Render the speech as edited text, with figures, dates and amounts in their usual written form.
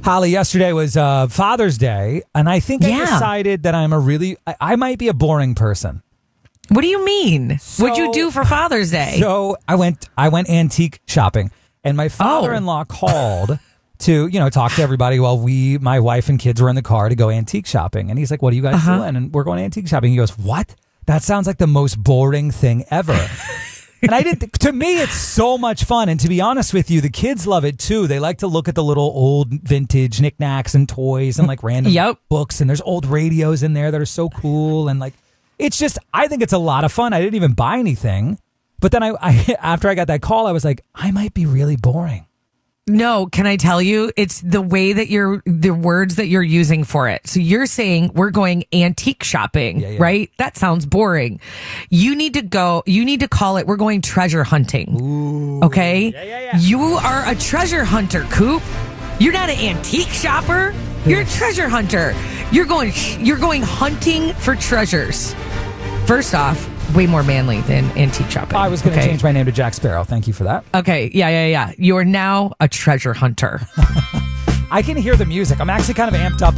Holly, yesterday was Father's Day, and I think I decided that I might be a boring person. What do you mean? What'd you do for Father's Day? So I went antique shopping, and my father-in-law called to, talk to everybody while my wife and kids were in the car to go antique shopping. And he's like, what are you guys doing? And we're going antique shopping. He goes, what? That sounds like the most boring thing ever. And to me, it's so much fun. And to be honest with you, the kids love it too. They like to look at the little old vintage knickknacks and toys and like random books. And there's old radios in there that are so cool. And like, it's just, I think it's a lot of fun. I didn't even buy anything. But then I after I got that call, I was like, I might be really boring. No, can I tell you? It's the way that the words that you're using for it. So you're saying we're going antique shopping, right? That sounds boring. You need to call it, we're going treasure hunting. Ooh. Okay? Yeah. You are a treasure hunter, Coop. You're not an antique shopper. You're a treasure hunter. You're going hunting for treasures. First off, way more manly than antique shopping. I was going to change my name to Jack Sparrow. Thank you for that. Okay. Yeah. You're now a treasure hunter. I can hear the music. I'm actually kind of amped up.